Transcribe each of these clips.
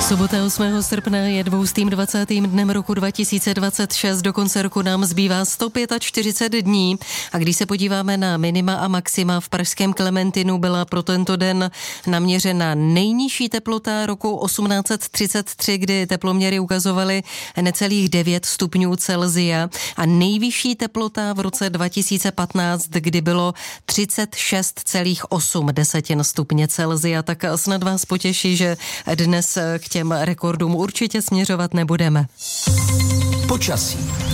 Sobota 8. srpna je 220. dnem roku 2026, do konce roku nám zbývá 145 dní a když se podíváme na minima a maxima, v pražském Klementinu byla pro tento den naměřena nejnižší teplota roku 1833, kdy teploměry ukazovaly necelých 9 stupňů Celsia a nejvyšší teplota v roce 2015, kdy bylo 36,8 stupně Celsia, tak snad vás potěší, že dnes k těm rekordům určitě směřovat nebudeme. Počasí.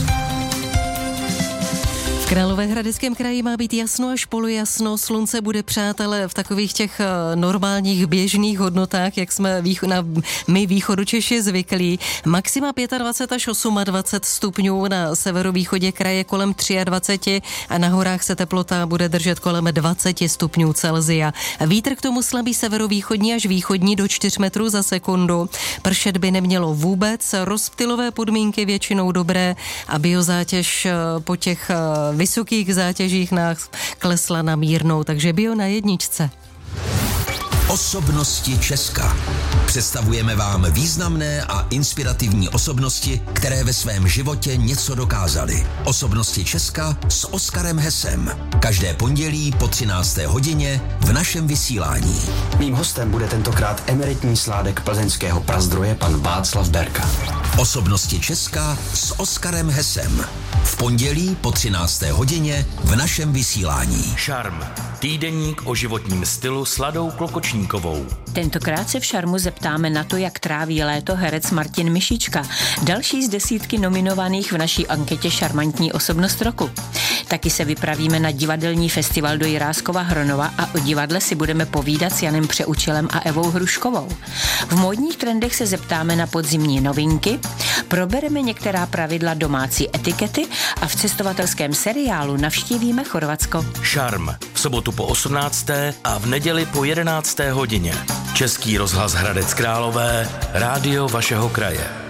V Královéhradeckém kraji má být jasno až polojasno, slunce bude přát, ale v takových těch normálních běžných hodnotách, jak jsme my východočeši zvyklí. Maxima 25 až 28 stupňů, na severovýchodě kraje kolem 23 a na horách se teplota bude držet kolem 20 stupňů Celsia. Vítr k tomu slabý severovýchodní až východní do 4 metrů za sekundu. Pršet by nemělo vůbec, rozptylové podmínky většinou dobré a biozátěž po těch vysokých zátěžích nás klesla na mírnou, takže bio na jedničce. Osobnosti Česka. Představujeme vám významné a inspirativní osobnosti, které ve svém životě něco dokázaly. Osobnosti Česka s Oskarem Hesem. Každé pondělí po 13. hodině v našem vysílání. Mým hostem bude tentokrát emeritní sládek plzeňského prazdroje pan Václav Berka. Osobnosti Česka s Oskarem Hesem. V pondělí po 13. hodině v našem vysílání. Šarm. Týdeník o životním stylu s Ladou Klokočníkovou. Tentokrát se v Šarmu zeptáme na to, jak tráví léto herec Martin Mišička. Další z desítky nominovaných v naší anketě Šarmantní osobnost roku. Taky se vypravíme na divadelní festival do Jiráskova Hronova a o divadle si budeme povídat s Janem Přeučilem a Evou Hruškovou. V módních trendech se zeptáme na podzimní novinky, probereme některá pravidla domácí etikety a v cestovatelském seriálu navštívíme Chorvatsko. Šarm. V sobotu po 18. a v neděli po 11. hodině. Český rozhlas Hradec Králové, rádio vašeho kraje.